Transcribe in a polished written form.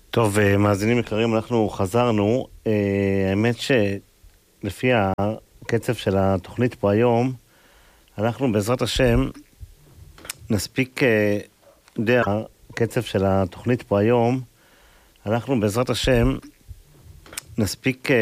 טוב, מאזינים יקרים, אנחנו חזרנו. האמת שלפי הקצב של התוכנית פה היום, אנחנו בעזרת השם נספיק, הקצב של התוכנית פה היום, אנחנו בעזרת השם נספיק